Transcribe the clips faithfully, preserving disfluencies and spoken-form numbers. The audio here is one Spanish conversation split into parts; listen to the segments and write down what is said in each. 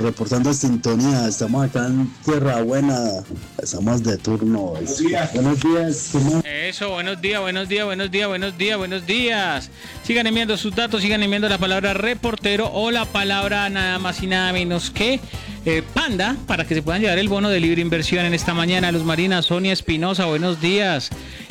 reportando sintonía. Estamos acá en Tierra Buena. Estamos de turno. Buenos días. Buenos días. ¿Cómo? Eso, buenos días, buenos días, buenos días, buenos días, buenos días. Sigan enviando sus datos, sigan enviando la palabra reportero o la palabra nada más y nada menos que eh, Panda, para que se puedan llevar el bono de libre inversión en esta mañana. Luz Marina, Sonia Espinosa, buenos días.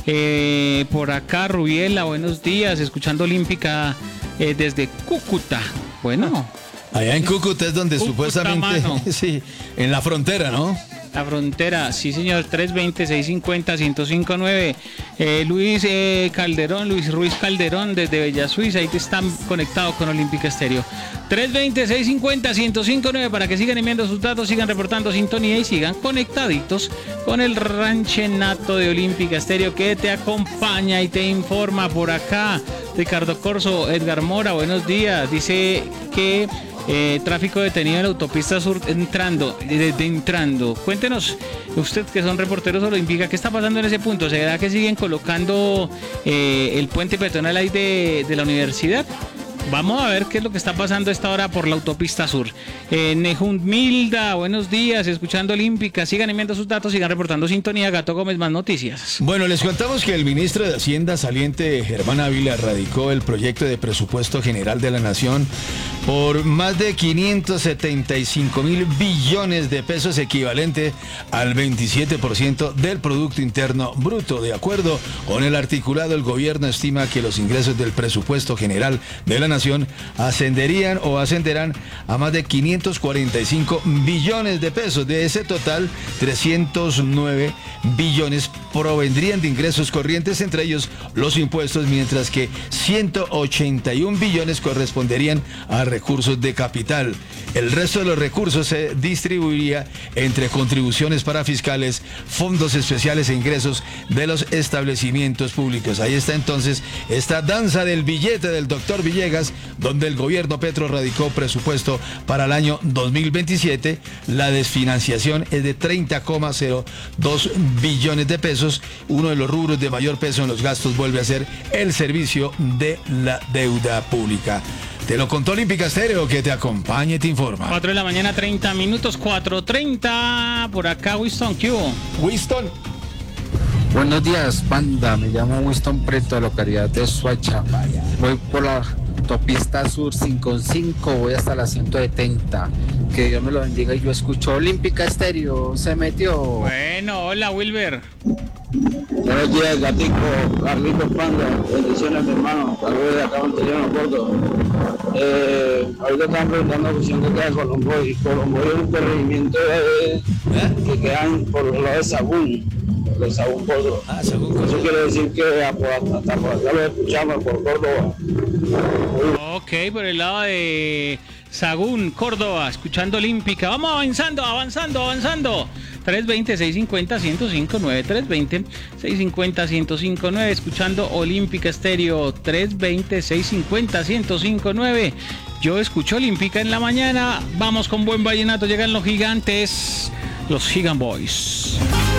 Eh, por acá, Rubiela, buenos días. Escuchando Olímpica eh, desde Cúcuta. Bueno. Allá en Cúcuta es donde Cúcuta, supuestamente, mano. sí, en la frontera, ¿no? La frontera, sí señor, tres veinte, seiscientos cincuenta, ciento cinco nueve. Eh, Luis eh, Calderón, Luis Ruiz Calderón desde Bella Suiza, ahí que están conectados con Olímpica Estéreo. tres veinte, seiscientos cincuenta, ciento cinco nueve para que sigan enviando sus datos, sigan reportando sintonía y sigan conectaditos con el ranchenato de Olímpica Estéreo que te acompaña y te informa por acá. Ricardo Corso, Edgar Mora, buenos días. Dice que Eh, tráfico detenido en la autopista sur entrando, desde entrando. Cuéntenos, usted que son reporteros olímpicos, ¿qué está pasando en ese punto? ¿Será que siguen colocando eh, el puente peatonal ahí de, de la universidad? Vamos a ver qué es lo que está pasando a esta hora por la autopista sur. Eh, Nejundmilda, buenos días, escuchando Olímpica. Sigan enviando sus datos, sigan reportando sintonía. Gato Gómez, más noticias. Bueno, les contamos que el ministro de Hacienda saliente, Germán Ávila, radicó el proyecto de presupuesto general de la Nación por más de quinientos setenta y cinco mil billones de pesos, equivalente al veintisiete por ciento del Producto Interno Bruto. De acuerdo con el articulado, el gobierno estima que los ingresos del presupuesto general de la Nación ascenderían o ascenderán a más de quinientos cuarenta y cinco billones de pesos. De ese total, trescientos nueve billones provendrían de ingresos corrientes, entre ellos los impuestos, mientras que ciento ochenta y un billones corresponderían a recursos de capital. El resto de los recursos se distribuiría entre contribuciones para fiscales, fondos especiales e ingresos de los establecimientos públicos. Ahí está entonces esta danza del billete del doctor Villegas, donde el gobierno Petro radicó presupuesto para el año dos mil veintisiete. La desfinanciación es de treinta coma cero dos billones de pesos. Uno de los rubros de mayor peso en los gastos vuelve a ser el servicio de la deuda pública. Te lo contó Olímpica Estéreo, que te acompaña y te informa. cuatro de la mañana, treinta minutos, cuatro treinta. Por acá, Winston, ¿qué hubo? Winston. Buenos días, Panda. Me llamo Winston Preto, localidad de Suacha. Voy por la autopista sur cinco cinco, voy hasta la ciento setenta. Que Dios me lo bendiga y yo escucho Olímpica Estéreo. Se metió. Bueno, hola, Wilber. Buenos días, Gatico, Carlitos Panda, bendiciones, mi hermano, saludos de acá, Monteriano, Porto. Eh, ahorita están preguntando la cuestión que queda de Colombo, y Colombo es un corregimiento de, que quedan por los lados de Sagún, de Sagún Porto. Ah, Sagún. Eso quiere decir que hasta, hasta por acá lo escuchamos, por Córdoba. Ok, por el lado de Sagún, Córdoba, escuchando Olímpica. Vamos avanzando, avanzando, avanzando. tres veinte, seiscientos cincuenta, ciento cinco nueve, tres veinte, seiscientos cincuenta, ciento cinco nueve, escuchando Olímpica Estéreo, tres veinte, seiscientos cincuenta, ciento cinco nueve. Yo escucho Olímpica en la mañana. Vamos con buen vallenato, llegan los gigantes, los Gigant Boys.